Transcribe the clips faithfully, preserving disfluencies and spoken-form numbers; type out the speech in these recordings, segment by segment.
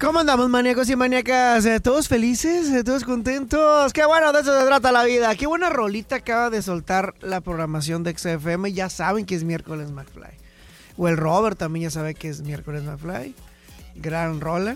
¿Cómo andamos, maníacos y maníacas? ¿Eh, ¿Todos felices? ¿Eh, ¿Todos contentos? ¡Qué bueno! De eso se trata la vida. ¡Qué buena rolita acaba de soltar la programación de X F M! Ya saben que es miércoles McFly. O el Robert también ya sabe que es miércoles McFly. Gran rola.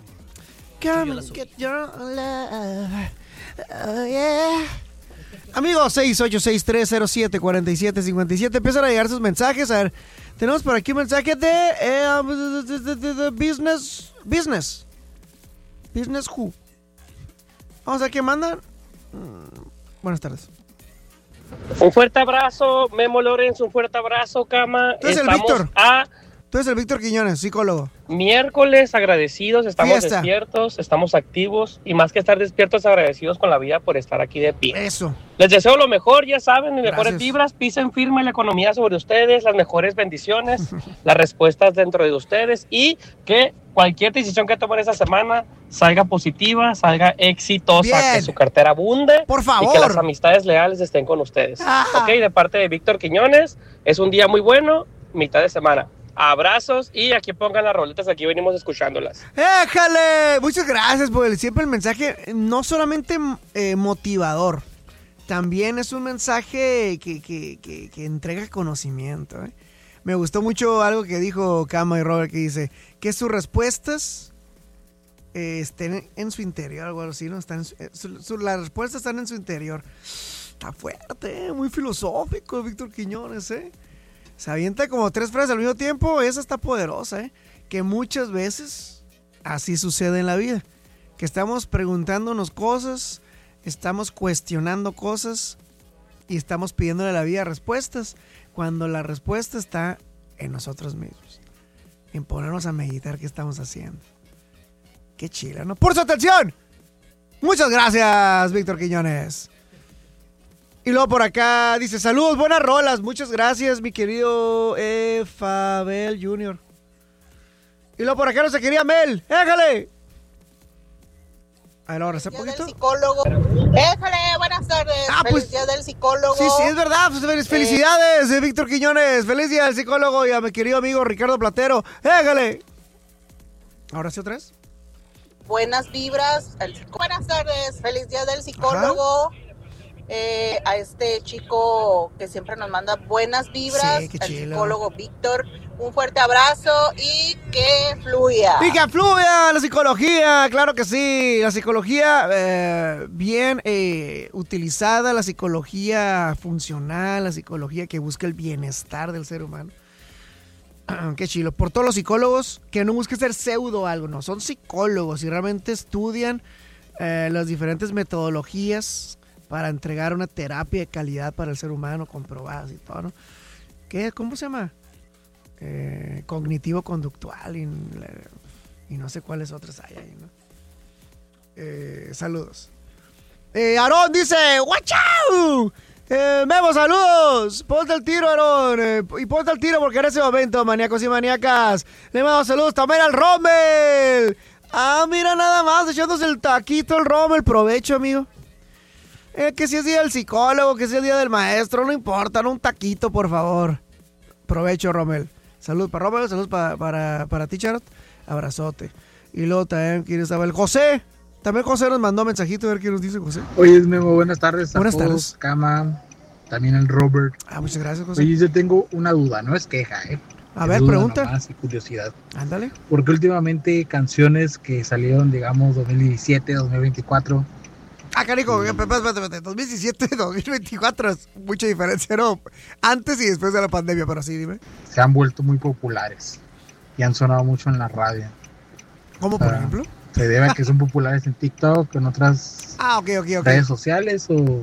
Come and get your love. Oh, yeah. Amigos, seis ocho seis tres cero siete cuatro siete cinco siete. Empiezan a llegar sus mensajes. A ver, tenemos por aquí un mensaje de, eh, de, de, de, de Business... Business. Business Who. Vamos a ver qué mandan. Buenas tardes. Un fuerte abrazo, Memo Lorenz, un fuerte abrazo, Cama. Tú eres el Víctor. A Tú eres el Víctor Quiñones, psicólogo. Miércoles agradecidos, estamos Fiesta. despiertos, estamos activos y más que estar despiertos, agradecidos con la vida por estar aquí de pie. Eso. Les deseo lo mejor, ya saben, mis mejores Gracias. vibras, pisen firme la economía sobre ustedes, las mejores bendiciones, las respuestas dentro de ustedes y que cualquier decisión que tomen esta semana salga positiva, salga exitosa, Bien. que su cartera abunde. Por favor. Y que las amistades leales estén con ustedes. Ah. Ok, de parte de Víctor Quiñones, es un día muy bueno, mitad de semana. Abrazos y aquí pongan las roletas, aquí venimos escuchándolas. ¡Éjale! Muchas gracias por el, siempre el mensaje, no solamente eh, motivador, también es un mensaje que, que, que, que entrega conocimiento. ¿eh? Me gustó mucho algo que dijo Cama y Robert, que dice que sus respuestas eh, estén en su interior, algo así, ¿no? Están en su, su, su, las respuestas están en su interior. Está fuerte, ¿eh? Muy filosófico Víctor Quiñones, ¿eh? Se avienta como tres frases al mismo tiempo. Esa está poderosa, ¿eh? Que muchas veces así sucede en la vida. Que estamos preguntándonos cosas, estamos cuestionando cosas y estamos pidiéndole a la vida respuestas cuando la respuesta está en nosotros mismos. En ponernos a meditar qué estamos haciendo. Qué chila, ¿no? ¡Por su atención! Muchas gracias, Víctor Quiñones. Y luego por acá dice, saludos, buenas rolas, muchas gracias, mi querido eh, Fabel junior Y luego por acá no se quería Mel, ¡éjale! A ver, ahora, ¿hace poquito? Del psicólogo. Éjale, buenas tardes. Ah, Feliz pues, día del psicólogo. Sí, sí, es verdad, pues, felicidades, eh, Víctor Quiñones, feliz día del psicólogo y a mi querido amigo Ricardo Platero, ¡éjale! ¿Ahora sí otra vez? Buenas vibras. El, buenas tardes, feliz día del psicólogo. Ajá. Eh, a este chico que siempre nos manda buenas vibras, sí, qué el chilo. Psicólogo Víctor, un fuerte abrazo y que fluya. Y que fluya la psicología, claro que sí, la psicología eh, bien eh, utilizada, la psicología funcional, la psicología que busca el bienestar del ser humano. Qué chilo, por todos los psicólogos que no busquen ser pseudo algo, no, son psicólogos y realmente estudian eh, las diferentes metodologías para entregar una terapia de calidad para el ser humano, comprobadas y todo, ¿no? ¿Qué? ¿Cómo se llama? Eh, cognitivo-conductual y, y no sé cuáles otras hay ahí, ¿no? Eh, saludos. Eh, Aarón dice, ¡Wachau! Eh, Memo, saludos. Ponte el tiro, Aarón. Eh, y ponte el tiro porque en ese momento, maníacos y maníacas, le mando saludos también al Rommel. Ah, mira nada más, echándose el taquito el Rommel. Provecho, amigo. Eh, que si es día del psicólogo, que si es día del maestro, no importa, no un taquito, por favor. Provecho, Rommel. Salud para Rommel, salud para, para, para ti, Charot. Abrazote. Y luego también, ¿quién estaba? El José. También José nos mandó mensajito, a ver qué nos dice José. Oye, Memo, buenas tardes a buenas todos, tardes. Cama, también el Robert. Ah, muchas gracias, José. Oye, yo tengo una duda, no es queja, ¿eh? A es ver, duda pregunta. Nomás y curiosidad. Ándale. Porque últimamente canciones que salieron, digamos, dos mil diecisiete, dos mil veinticuatro... Ah, carico, espérate, espérate, espérate. dos mil diecisiete, dos mil veinticuatro es mucha diferencia, ¿no? Antes y después de la pandemia, pero sí, dime. Se han vuelto muy populares y han sonado mucho en la radio. ¿Cómo, o sea, por ejemplo? ¿Se debe a que son populares en TikTok, en otras ah, okay, okay, okay. redes sociales o...?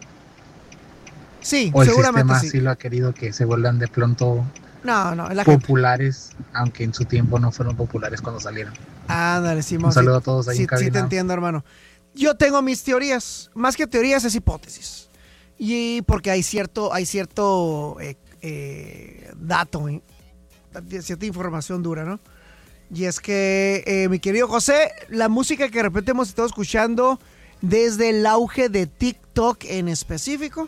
Sí, o el seguramente sistema sí. sí lo ha querido que se vuelvan de pronto no, no, la populares, gente. Aunque en su tiempo no fueron populares cuando salieron. Ándale, sí, Un saludo sí, a todos ahí sí, en cabina. Sí te entiendo, hermano. Yo tengo mis teorías, más que teorías es hipótesis. Y porque hay cierto, hay cierto eh, eh, dato, eh, cierta información dura, ¿no? Y es que, eh, mi querido José, la música que de repente hemos estado escuchando desde el auge de TikTok en específico,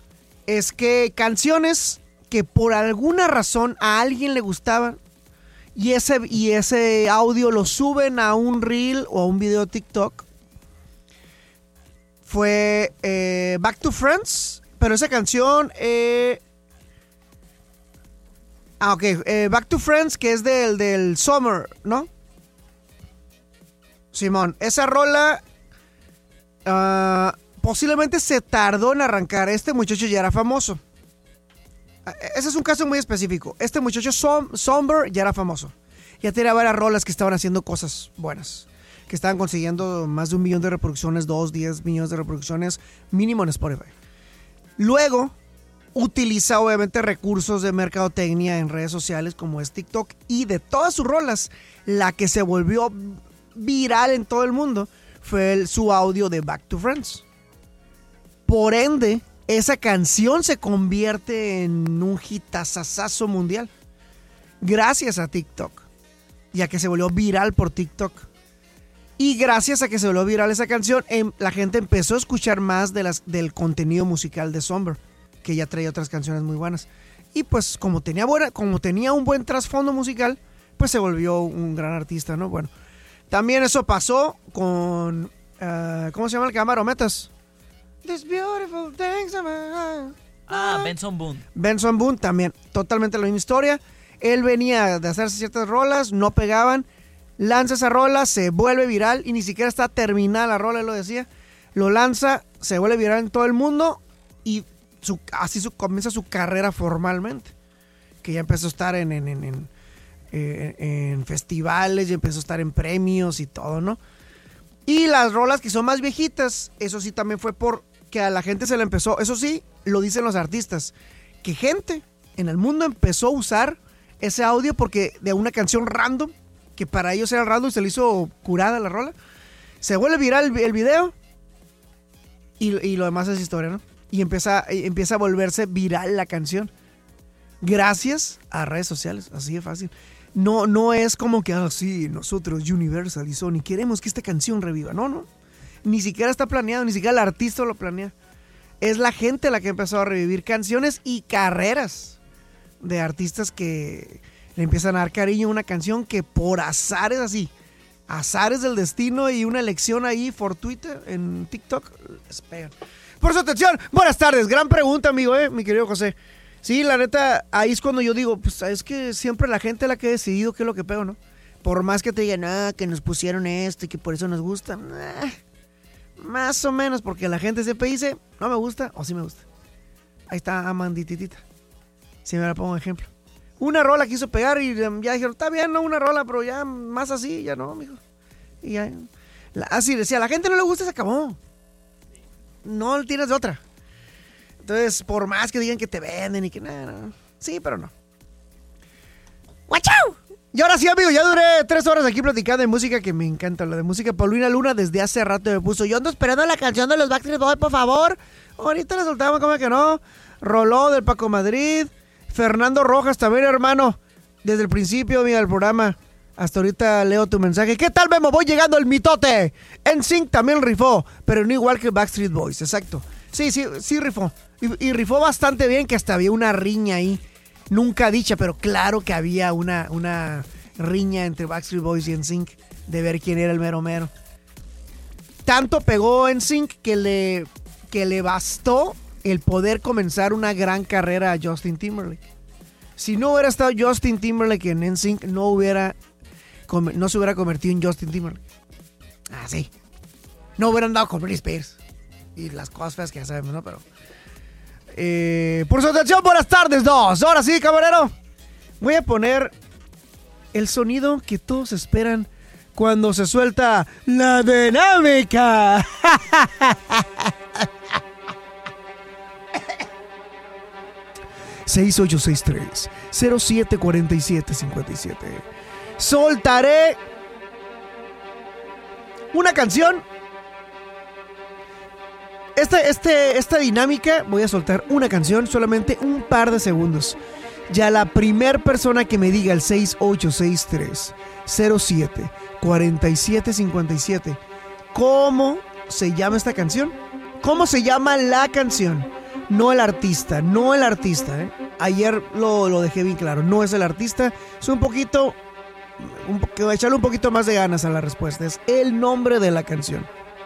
es que canciones que por alguna razón a alguien le gustaban Y ese, y ese audio lo suben a un reel o a un video de TikTok. Fue eh, Back to Friends, pero esa canción... Eh, ah, ok. Eh, Back to Friends, que es del, del Summer, ¿no? Simón, esa rola uh, posiblemente se tardó en arrancar. Este muchacho ya era famoso. Ese es un caso muy específico. Este muchacho Som- Somber ya era famoso. Ya tenía varias rolas que estaban haciendo cosas buenas. Que estaban consiguiendo más de un millón de reproducciones, dos, diez millones de reproducciones mínimo en Spotify. Luego utiliza obviamente recursos de mercadotecnia en redes sociales como es TikTok. Y de todas sus rolas, la que se volvió viral en todo el mundo fue el, su audio de Back to Friends. Por ende, esa canción se convierte en un hitazazazo mundial. Gracias a TikTok. Ya que se volvió viral por TikTok. Y gracias a que se volvió viral esa canción, em, la gente empezó a escuchar más de las, del contenido musical de Somber. Que ya traía otras canciones muy buenas. Y pues como tenía, buena, como tenía un buen trasfondo musical, pues se volvió un gran artista, ¿no? Bueno, también eso pasó con... Uh, ¿Cómo se llama el que llama Arometas? This beautiful things of my heart. Ah, Benson Boone. Benson Boone también, totalmente la misma historia. Él venía de hacerse ciertas rolas, no pegaban, lanza esa rola, se vuelve viral y ni siquiera está terminada la rola, él lo decía. Lo lanza, se vuelve viral en todo el mundo y su, así su, comienza su carrera formalmente. Que ya empezó a estar en, en, en, en, en, en festivales, ya empezó a estar en premios y todo, ¿no? Y las rolas que son más viejitas, eso sí también fue por que a la gente se le empezó, eso sí, lo dicen los artistas, que gente en el mundo empezó a usar ese audio porque de una canción random, que para ellos era random y se le hizo curada la rola, se vuelve viral el, el video y, y lo demás es historia, ¿no? Y empieza, empieza a volverse viral la canción gracias a redes sociales, así de fácil. No, no es como que, ah, sí, nosotros, Universal y Sony, queremos que esta canción reviva. No, no. Ni siquiera está planeado, ni siquiera el artista lo planea. Es la gente la que empezó a revivir canciones y carreras de artistas que le empiezan a dar cariño a una canción que por azares así, azares del destino y una elección ahí fortuita en TikTok, les pegan. Por su atención, buenas tardes. Gran pregunta, amigo, eh, mi querido José. Sí, la neta, ahí es cuando yo digo, pues es que siempre la gente es la que ha decidido qué es lo que pego, ¿no? Por más que te digan, ah, que nos pusieron esto y que por eso nos gusta. Nah, más o menos, porque la gente siempre dice, no me gusta o sí me gusta. Ahí está Amandititita. Si me la pongo de ejemplo. Una rola quiso pegar y ya dijeron, está bien, no una rola, pero ya más así, ya no, mijo. Y ya, la, así decía, a la gente no le gusta, se acabó. No tienes de otra. Entonces, por más que digan que te venden y que nada, no, sí, pero no. ¡Guachau! Y ahora sí, amigo, ya duré tres horas aquí platicando de música que me encanta. La de música Paulina Luna desde hace rato me puso. Yo ando esperando la canción de los Backstreet Boys, por favor. Ahorita la soltamos, como que no. Roló del Paco Madrid. Fernando Rojas también, hermano. Desde el principio, mira, el programa. Hasta ahorita leo tu mensaje. ¿Qué tal, Memo? Voy llegando el mitote. N Sync también rifó, pero no igual que Backstreet Boys, exacto. Sí, sí, sí rifó. Y, y rifó bastante bien, que hasta había una riña ahí. Nunca dicha, pero claro que había una, una riña entre Backstreet Boys y N Sync de ver quién era el mero mero. Tanto pegó N Sync que le, que le bastó el poder comenzar una gran carrera a Justin Timberlake. Si no hubiera estado Justin Timberlake en N Sync, no hubiera no se hubiera convertido en Justin Timberlake. Ah, sí. No hubieran dado con Britney Spears. Y las cosas feas que ya sabemos, ¿no? Pero... Eh, por su atención, buenas tardes, dos. Ahora sí, camarero. Voy a poner el sonido que todos esperan cuando se suelta la dinámica. seis ocho seis tres, cero siete cuatro siete cinco siete. Soltaré una canción. Este, este, esta dinámica, voy a soltar una canción, solamente un par de segundos. Ya la primer persona que me diga el seis ocho seis tres, cero siete cuatro siete cinco siete, ¿cómo se llama esta canción? ¿Cómo se llama la canción? No el artista, no el artista, ¿eh? Ayer lo, lo dejé bien claro, no es el artista, es un poquito un, po- echarle un poquito más de ganas a la respuesta. Es el nombre de la canción.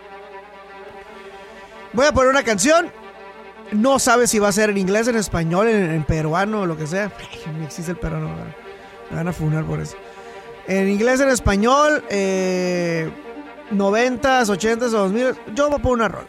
Voy a poner una canción. No sabes si va a ser en inglés, en español, en, en peruano o lo que sea. No existe el peruano. Me van a funar por eso. En inglés, en español, eh, noventas, ochentas o dos mil. Yo voy a poner una rola.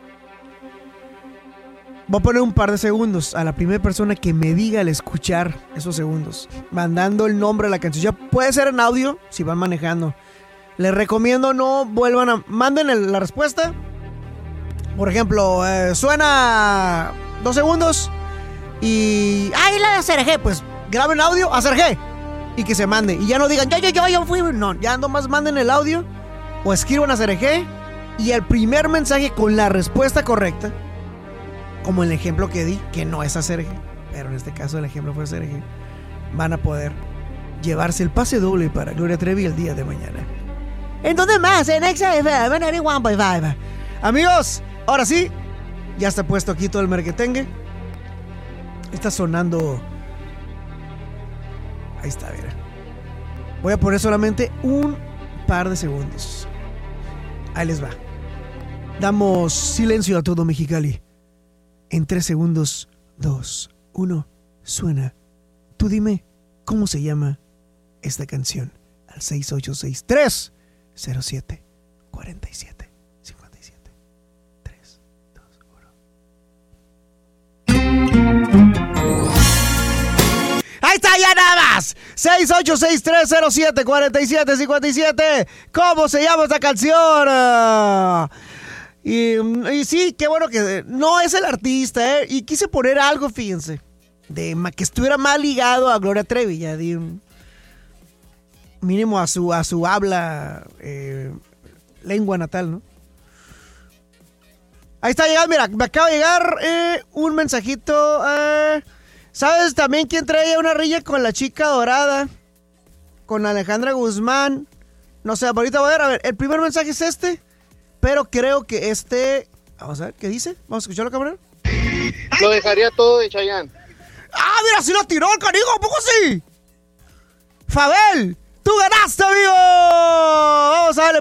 Voy a poner un par de segundos a la primera persona que me diga al escuchar esos segundos, mandando el nombre de la canción. Ya puede ser en audio si van manejando. Les recomiendo no vuelvan a... Manden el- la respuesta. Por ejemplo, eh, suena dos segundos y... ¡Ay, la de Sergé! Pues graben audio a Sergé y que se mande. Y ya no digan, yo, yo, yo, yo fui. No, ya nomás manden el audio o escriban a Sergé y el primer mensaje con la respuesta correcta, como el ejemplo que di, que no es a Sergé, pero en este caso el ejemplo fue Sergé, van a poder llevarse el pase doble para Gloria Trevi el día de mañana. ¿En dónde más? En X F M noventa y uno punto cinco. Amigos, ahora sí, ya está puesto aquí todo el merquetengue. Está sonando. Ahí está, mira. Voy a poner solamente un par de segundos. Ahí les va. Damos silencio a todo Mexicali. En tres segundos, dos, uno, suena. Tú dime cómo se llama esta canción al seis ocho seis, tres cero siete, cuatro siete, cinco siete, tres, dos, uno. Ahí está, ya nada más. seis ocho seis, tres cero siete, cuatro siete, cinco siete. ¿Cómo se llama esta canción? Y, y sí, qué bueno que no es el artista, ¿eh? Y quise poner algo, fíjense, de ma- que estuviera más ligado a Gloria Trevi, ya di un- mínimo a su, a su habla, eh, lengua natal, ¿no? Ahí está llegando, mira, me acaba de llegar eh, un mensajito. Eh, ¿Sabes también quién traía una rilla con la chica dorada? Con Alejandra Guzmán. No sé, ahorita voy a ver, a ver, el primer mensaje es este. Pero creo que este... Vamos a ver, ¿qué dice? Vamos a escucharlo, cabrón. Lo dejaría todo de Chayanne. ¡Ah, mira, sí lo tiró el canijo! ¿A poco sí? Fabel, tú ganaste, amigo. Vamos a darle